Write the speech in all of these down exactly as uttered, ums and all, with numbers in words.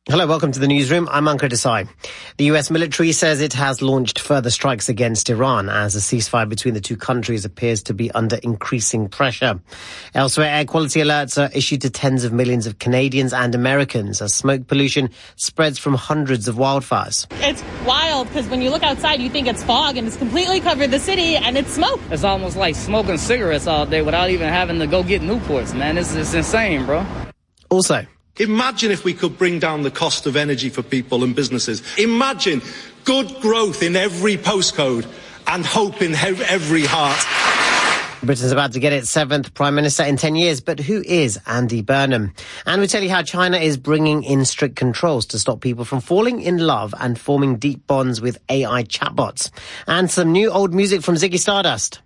Hello, welcome to the newsroom. I'm Ankur Desai. The U S military says it has launched further strikes against Iran as a ceasefire between the two countries appears to be under increasing pressure. Elsewhere, air quality alerts are issued to tens of millions of Canadians and Americans as smoke pollution spreads from hundreds of wildfires. It's wild because when you look outside, you think it's fog and it's completely covered the city and it's smoke. It's almost like smoking cigarettes all day without even having to go get Newports, man. It's, it's insane, bro. Also, imagine if we could bring down the cost of energy for people and businesses. Imagine good growth in every postcode and hope in every heart. Britain's about to get its seventh Prime Minister in ten years, but who is Andy Burnham? And we tell you how China is bringing in strict controls to stop people from falling in love and forming deep bonds with A I chatbots. And some new old music from Ziggy Stardust.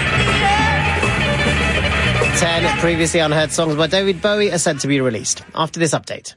Ten previously unheard songs by David Bowie are set to be released. After this update.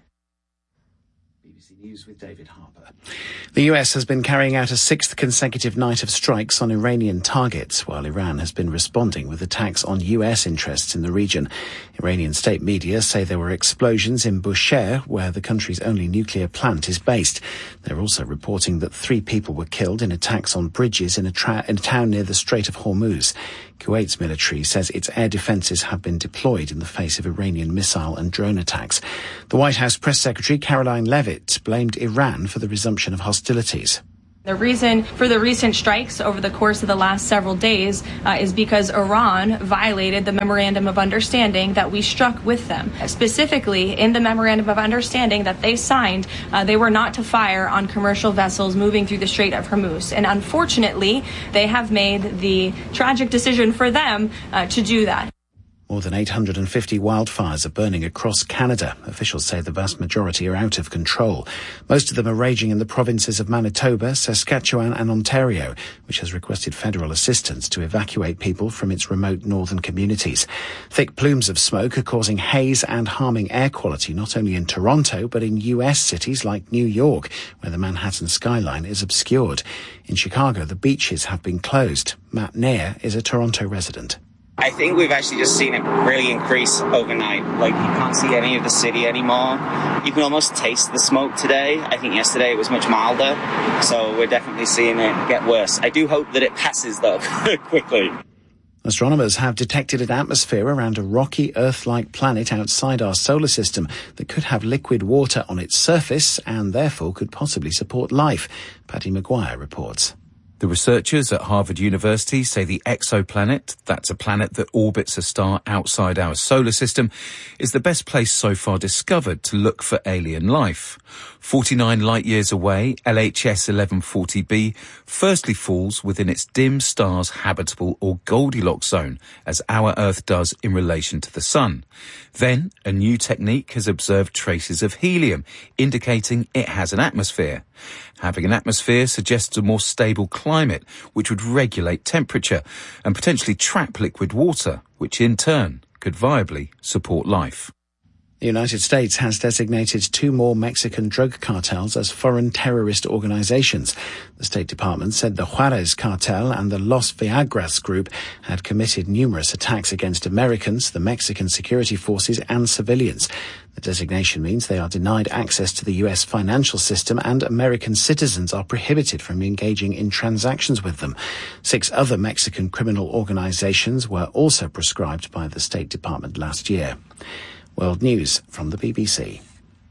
B B C News with David Harper. The U S has been carrying out a sixth consecutive night of strikes on Iranian targets, while Iran has been responding with attacks on U S interests in the region. Iranian state media say there were explosions in Bushehr, where the country's only nuclear plant is based. They're also reporting that three people were killed in attacks on bridges in a, tra- in a town near the Strait of Hormuz. Kuwait's military says its air defences have been deployed in the face of Iranian missile and drone attacks. The White House Press Secretary Caroline Leavitt blamed Iran for the resumption of hostilities. The reason for the recent strikes over the course of the last several days uh, is because Iran violated the Memorandum of Understanding that we struck with them. Specifically, in the Memorandum of Understanding that they signed, uh, they were not to fire on commercial vessels moving through the Strait of Hormuz. And unfortunately, they have made the tragic decision for them uh, to do that. More than eight hundred fifty wildfires are burning across Canada. Officials say the vast majority are out of control. Most of them are raging in the provinces of Manitoba, Saskatchewan and Ontario, which has requested federal assistance to evacuate people from its remote northern communities. Thick plumes of smoke are causing haze and harming air quality not only in Toronto but in U S cities like New York, where the Manhattan skyline is obscured. In Chicago, the beaches have been closed. Matt Nair is a Toronto resident. I think we've actually just seen it really increase overnight. Like, you can't see any of the city anymore. You can almost taste the smoke today. I think yesterday it was much milder, so we're definitely seeing it get worse. I do hope that it passes, though, quickly. Astronomers have detected an atmosphere around a rocky Earth-like planet outside our solar system that could have liquid water on its surface and therefore could possibly support life. Paddy Maguire reports. The researchers at Harvard University say the exoplanet, that's a planet that orbits a star outside our solar system, is the best place so far discovered to look for alien life. forty-nine light-years away, L H S eleven forty b firstly falls within its dim star's habitable or Goldilocks zone, as our Earth does in relation to the Sun. Then, a new technique has observed traces of helium, indicating it has an atmosphere. Having an atmosphere suggests a more stable climate, which would regulate temperature and potentially trap liquid water, which in turn could viably support life. The United States has designated two more Mexican drug cartels as foreign terrorist organizations. The State Department said the Juarez cartel and the Los Viagras group had committed numerous attacks against Americans, the Mexican security forces and civilians. The designation means they are denied access to the U S financial system and American citizens are prohibited from engaging in transactions with them. Six other Mexican criminal organizations were also proscribed by the State Department last year. World News from the B B C.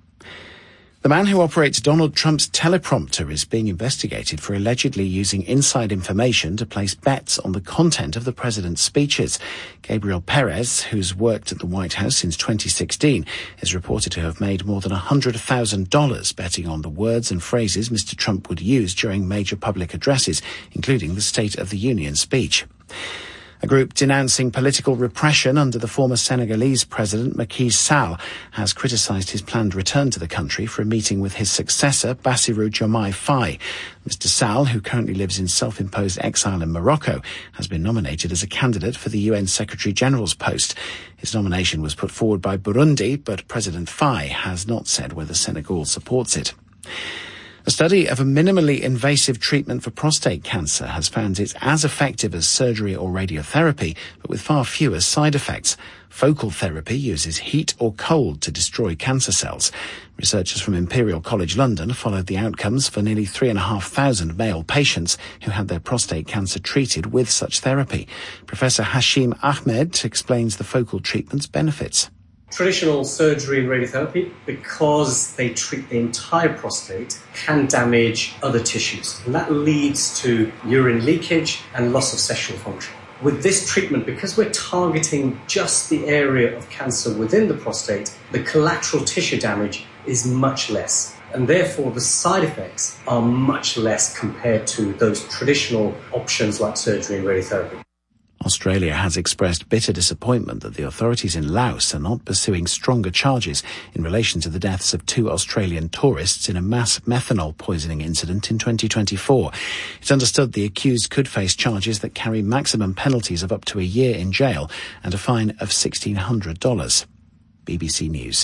The man who operates Donald Trump's teleprompter is being investigated for allegedly using inside information to place bets on the content of the president's speeches. Gabriel Perez, who's worked at the White House since twenty sixteen, is reported to have made more than one hundred thousand dollars betting on the words and phrases Mister Trump would use during major public addresses, including the State of the Union speech. A group denouncing political repression under the former Senegalese president Macky Sall has criticised his planned return to the country for a meeting with his successor, Bassirou Diomaye Faye. Mister Sall, who currently lives in self-imposed exile in Morocco, has been nominated as a candidate for the U N Secretary-General's post. His nomination was put forward by Burundi, but President Faye has not said whether Senegal supports it. A study of a minimally invasive treatment for prostate cancer has found it's as effective as surgery or radiotherapy, but with far fewer side effects. Focal therapy uses heat or cold to destroy cancer cells. Researchers from Imperial College London followed the outcomes for nearly three and a half thousand male patients who had their prostate cancer treated with such therapy. Professor Hashim Ahmed explains the focal treatment's benefits. Traditional surgery and radiotherapy, because they treat the entire prostate, can damage other tissues. And that leads to urine leakage and loss of sexual function. With this treatment, because we're targeting just the area of cancer within the prostate, the collateral tissue damage is much less. And therefore, the side effects are much less compared to those traditional options like surgery and radiotherapy. Australia has expressed bitter disappointment that the authorities in Laos are not pursuing stronger charges in relation to the deaths of two Australian tourists in a mass methanol poisoning incident in twenty twenty-four. It's understood the accused could face charges that carry maximum penalties of up to a year in jail and a fine of sixteen hundred dollars. B B C News.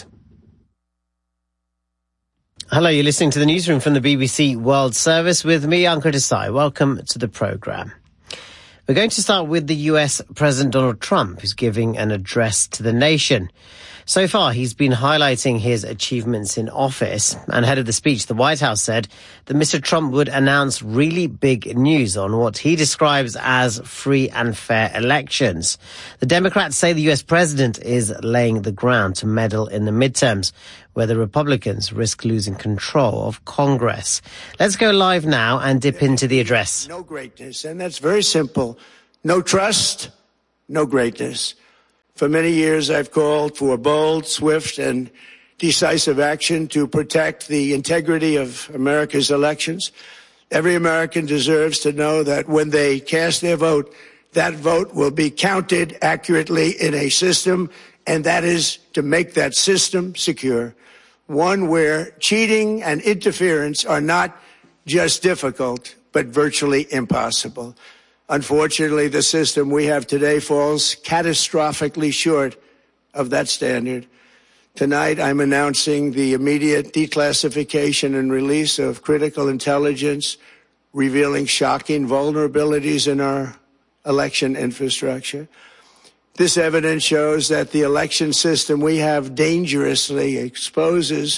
Hello, you're listening to the newsroom from the B B C World Service with me, Ankur Desai. Welcome to the programme. We're going to start with the U S President Donald Trump, who's giving an address to the nation. So far, he's been highlighting his achievements in office. And ahead of the speech, the White House said that Mister Trump would announce really big news on what he describes as free and fair elections. The Democrats say the U S president is laying the ground to meddle in the midterms, where the Republicans risk losing control of Congress. Let's go live now and dip into the address. No greatness, and that's very simple. No trust, no greatness. For many years, I've called for bold, swift, and decisive action to protect the integrity of America's elections. Every American deserves to know that when they cast their vote, that vote will be counted accurately in a system, and that is to make that system secure. One where cheating and interference are not just difficult, but virtually impossible. Unfortunately, the system we have today falls catastrophically short of that standard. Tonight, I'm announcing the immediate declassification and release of critical intelligence, revealing shocking vulnerabilities in our election infrastructure. This evidence shows that the election system we have dangerously exposes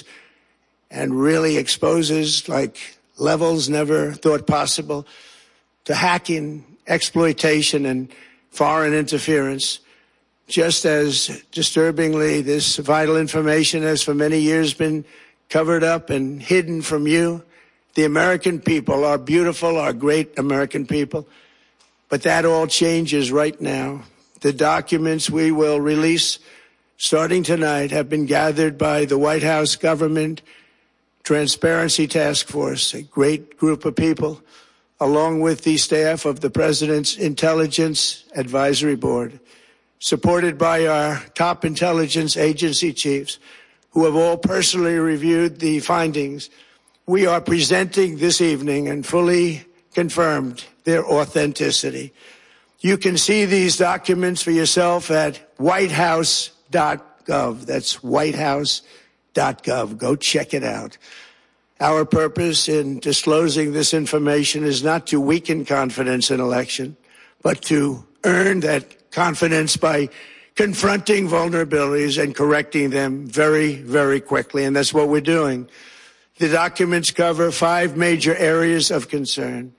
and really exposes like levels never thought possible to hacking, exploitation, and foreign interference. Just as disturbingly, this vital information has for many years been covered up and hidden from you, the American people, our beautiful, our great American people. But that all changes right now. The documents we will release starting tonight have been gathered by the White House Government Transparency Task Force, a great group of people, along with the staff of the President's Intelligence Advisory Board, supported by our top intelligence agency chiefs, who have all personally reviewed the findings. We are presenting this evening and fully confirmed their authenticity. You can see these documents for yourself at white house dot gov. That's white house dot gov. Go check it out. Our purpose in disclosing this information is not to weaken confidence in election, but to earn that confidence by confronting vulnerabilities and correcting them very, very quickly. And that's what we're doing. The documents cover five major areas of concern.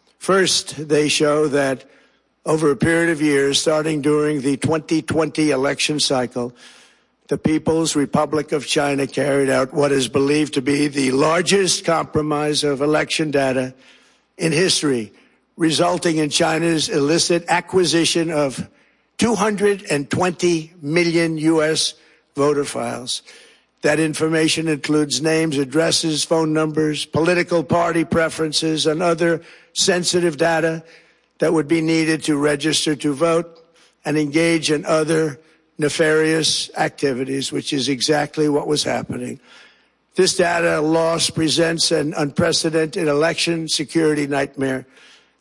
First, they show that over a period of years, starting during the twenty twenty election cycle, the People's Republic of China carried out what is believed to be the largest compromise of election data in history, resulting in China's illicit acquisition of two hundred twenty million U S voter files. That information includes names, addresses, phone numbers, political party preferences, and other sensitive data that would be needed to register to vote and engage in other nefarious activities, which is exactly what was happening. This data loss presents an unprecedented election security nightmare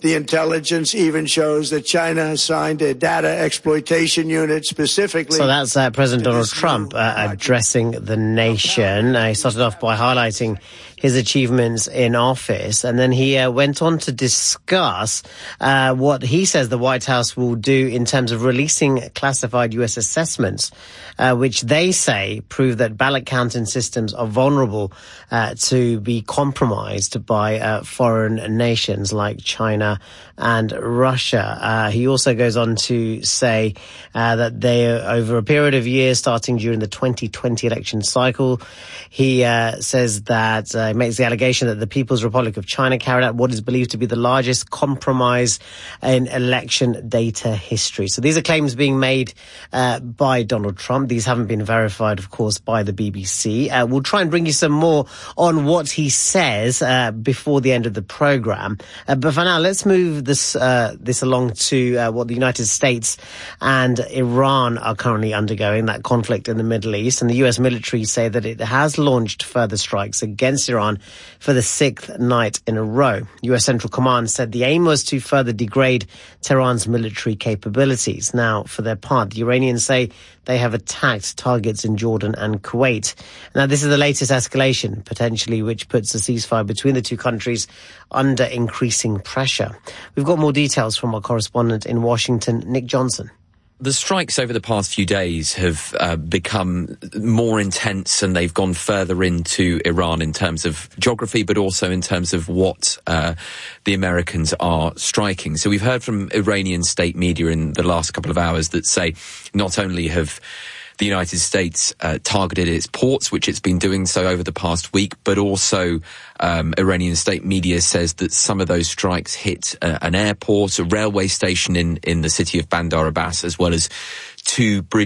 The intelligence even shows that China has signed a data exploitation unit specifically. So that's uh, President Donald Trump uh, addressing the nation. Uh, he started off by highlighting his achievements in office, and then he uh, went on to discuss uh, what he says the White House will do in terms of releasing classified U S assessments, uh, which they say prove that ballot counting systems are vulnerable uh, to be compromised by uh, foreign nations like China and Russia. Uh, he also goes on to say uh, that they, over a period of years, starting during the twenty twenty election cycle, he uh, says that uh, makes the allegation that the People's Republic of China carried out what is believed to be the largest compromise in election data history. So these are claims being made uh, by Donald Trump. These haven't been verified, of course, by the B B C. Uh, we'll try and bring you some more on what he says uh, before the end of the program. Uh, but for now, let's move this uh, this along to uh, what the United States and Iran are currently undergoing, that conflict in the Middle East. And the U S military say that it has launched further strikes against Iran for the sixth night in a row. U S Central Command said the aim was to further degrade Tehran's military capabilities. Now, for their part, the Iranians say they have attacked targets in Jordan and Kuwait. Now, this is the latest escalation, potentially, which puts a ceasefire between the two countries under increasing pressure. We've got more details from our correspondent in Washington, Nick Johnson. The strikes over the past few days have uh, become more intense, and they've gone further into Iran in terms of geography, but also in terms of what uh, the Americans are striking. So we've heard from Iranian state media in the last couple of hours that say not only have the United States uh, targeted its ports, which it's been doing so over the past week, but also um, Iranian state media says that some of those strikes hit uh, an airport, a railway station in, in the city of Bandar Abbas, as well as two bridges.